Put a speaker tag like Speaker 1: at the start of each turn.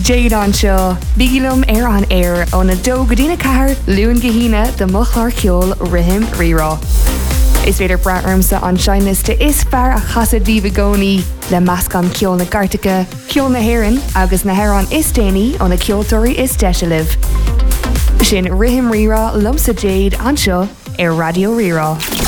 Speaker 1: Jade an seo, bígilum an air ó na dó go dtína cahar luúin gahína de mochlar ceol rihim rirá. Is féidir braarmsa an seinliste is fear a chasad díbhagóní le meascan ceol na Gartacha, ceol na Héireann agus na Héireann is déanaí ó na ceoltóirí is deisialah. Sin rihim rirá lumsa Jade an seo ar Radio Rirá.